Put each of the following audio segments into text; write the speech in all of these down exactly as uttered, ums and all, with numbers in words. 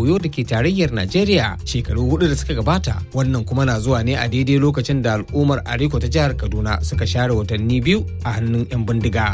Uyo da ke tarayyar Najeriya shekaru hudu da suka gabata. Wannan kuma na zuwa ne a daidai lokacin da al'ummar Ariko ta jihar Kaduna suka share watanni biyu a hannun 'yan bindiga.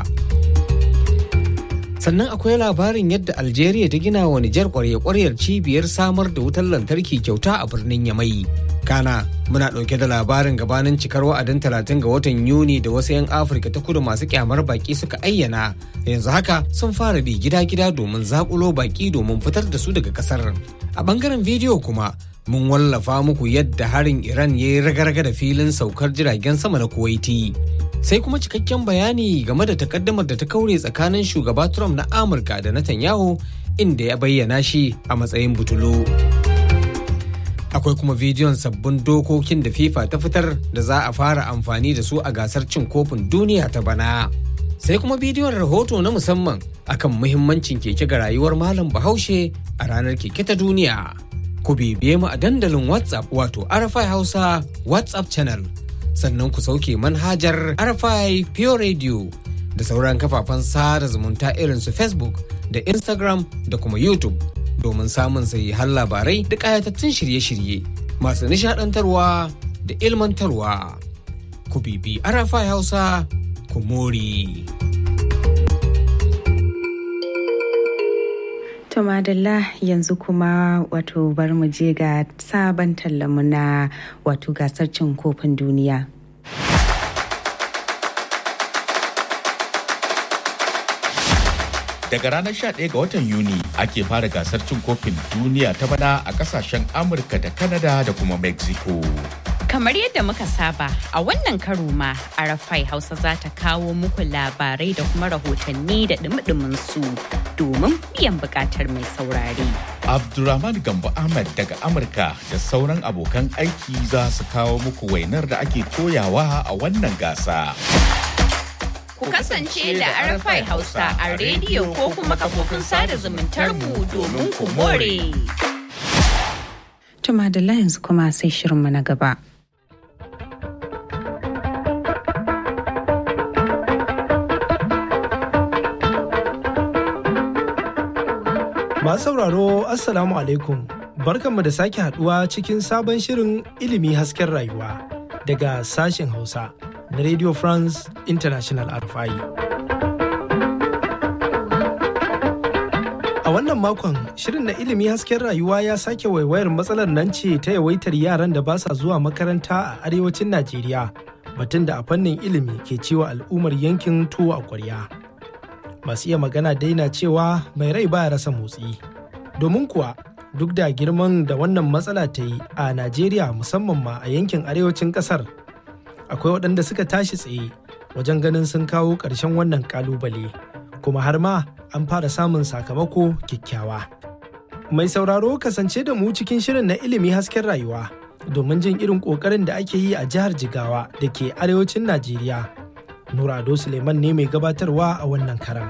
Sannan akwai labarin yadda Algeria ta gina wa Nijar kwarya-kwaryar cibiyar samar da wutar lantarki kyauta a birnin Yamai. Kana muna ɗauke da labarin gabanin cikar wa'adin talatin ga watan Yuni da wasu 'yan Afirka ta kudu masu kyamar baki suka ayyana. Yanzu haka sun fara bi gida-gida domin zakulo baki domin fitar da su daga ƙasar. A ɓangaren bidiyo kuma mun wallafa muku yadda harin Iran ya yi raga-raga da filin saukar jiragen sama na Kuwaiti. Sai kuma cikakken bayani game da takaddamar da ta kaure tsakanin shugaba Trump na Amurka da Netanyahu inda ya bayyana shi a matsayin butulu. Akwai kuma bidiyon sabbin dokokin da FIFA ta fitar da za a fara amfani da su a gasar cin kofin duniya ta bana. Sai kuma bidiyon rahoto na musamman akan muhimmancin keke ga rayuwar Malam Bahaushe a ranar keke ta duniya. Ku bibiye mu a dandalin WhatsApp wato R F I Hausa WhatsApp channel. Sannan ku sauke manhajar R F I Pure Radio da sauran kafafen sada zumunta irin su Facebook da Instagram da kuma YouTube domin samun sahihan labarai da ƙayatattun shirye-shirye masu nishaɗantarwa da ilmantarwa. Ku bibi R F I Hausa ku more. To madalla yanzu kuma wato bar mu je ga sabon tallamu na wato gasar cin kofin duniya. Daga ranar sha ɗaya ga watan Yuni ake fara gasar cin kofin duniya ta bana a kasashen Amurka da Canada da kuma Mexico. Kamar yadda muka saba a wannan karo ma R F I Hausa za ta kawo muku labarai da kuma rahotanni da dumi su domin biyan bukatar mai saurare. Abdulrahman Gambo Ahmad daga Amurka da sauran abokan aiki za su kawo muku wainar da ake koyawa a wannan gasa. Ku kasance da R F I Hausa a rediyo ko kuma kafofin sada zumuntar mu domin ku more. Tuma da yanzu kuma sai shirinmu na gaba. Masu sauraro Assalamu alaikum. Barkanmu da sake haduwa cikin sabon shirin ilimi hasken rayuwa daga sashen Hausa na Radio France International R F I. A wannan makon shirin na ilimi hasken rayuwa ya sake waiwayar matsalar nan ce ta yawaitar yaran da ba sa zuwa makaranta a arewacin Najeriya, batun da a fannin ilimi ke cewa al'ummar yankin tuwo a ƙwarya. Masu iya magana daina cewa mai rai baya rasa motsi. Domin kuwa duk da girman da wannan matsala ta yi a Najeriya musamman ma a yankin arewacin ƙasar, akwai waɗanda suka tashi tsaye wajen ganin sun kawo ƙarshen wannan ƙalubale, kuma har ma an fara samun sakamako kyakkyawa. Mai sauraro kasance da mu cikin shirin na ilimi hasken rayuwa domin jin irin ƙoƙarin da ake yi a jihar Jigawa da ke arewacin Najeriya. Nura Ado Suleiman ne mai gabatarwa a wannan karan.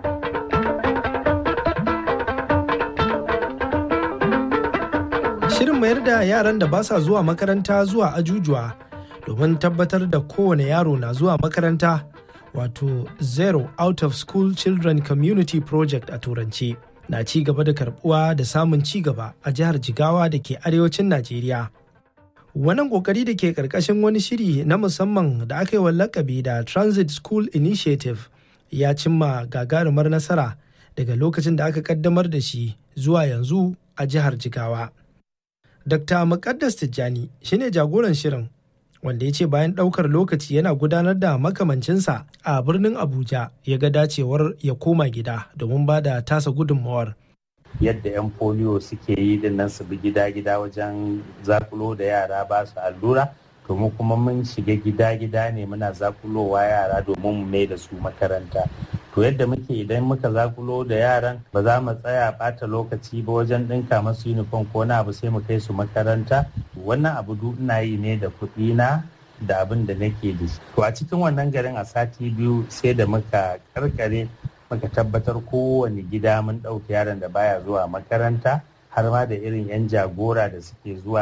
Shirin mayar da yaran da ba sa zuwa makaranta zuwa ajujuwa domin tabbatar da kowane yaro na zuwa makaranta, wato Zero Out of School Children Community Project a Turanci, na ci gaba da karbuwa da samun ci gaba a jihar Jigawa da ke arewacin Najeriya. Wannan kokari da ke karkashin wani shiri na musamman da aka yi wa lakabi da Transit School Initiative ya cimma gagarumar nasara daga lokacin da aka kaddamar da shi zuwa yanzu a jihar Jigawa. Dokta Muqaddas Tijjani shine jagoran shirin, wanda ya ce bayan ɗaukar lokaci yana gudanar da makamancinsa a birnin Abuja ya ga dacewar ya koma gida domin ba da tasa gudunmawar. Yadda 'yan polio suke yi din nan su bi gida-gida wajen zakulo da yara ba su allura, domin kuma mun shiga gida-gida ne muna zakulowa yara domin mu mai da su makaranta. To yadda muke idan muka zakulo da yaran ba za mu tsaya ɓata lokaci ba wajen ɗinka masu uniform ko na abu sai mu kai su makaranta. Wannan abu duk ina yi ne da kuɗi na da abin da nake da shi. To a cikin wannan garin a sati biyu sai da muka karkare muka tabbatar kowane gida mun ɗauki yaron da baya zuwa makaranta, har ma da irin 'yan jagora da suke zuwa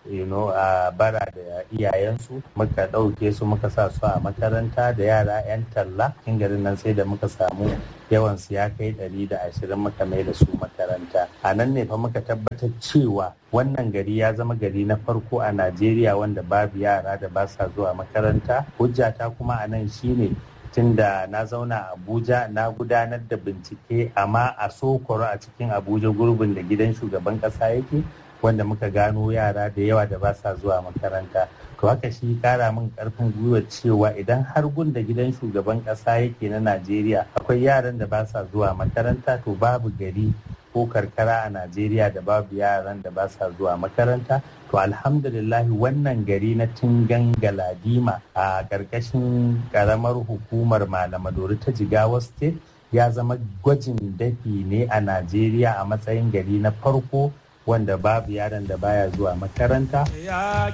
you know, a bara da iyayensu, muka ɗauke su muka sa su a makaranta da yara 'yan talla. Cikin garin nan sai da muka samu yawan su ya kai ɗari da ashirin muka mai da su makaranta. A nan ne fa muka tabbatar cewa wannan gari ya zama gari na farko a Najeriya wanda babu yara da ba sa zuwa makaranta. Hujjata kuma a nan shine tunda na zauna a Abuja na gudanar da bincike amma a Sokoro a cikin Abuja gurbin da gidan shugaban ƙasa yake, wanda muka gano yara da yawa da ba sa zuwa makaranta. To haka shi kara min karfin gwiwar cewa idan har gun da gidan shugaban kasa yake na Najeriya akwai yaran da ba sa zuwa makaranta, to babu gari ko karkara a Najeriya da babu yaran da ba sa zuwa makaranta. To alhamdulillah wannan gari na Tingan Galadima a ƙarƙashin ƙaramar hukumar Malamadori ta Jigawa State ya zama gwajin dafi ne a Najeriya a matsayin gari na farko wanda babu yaron da baya zuwa makaranta.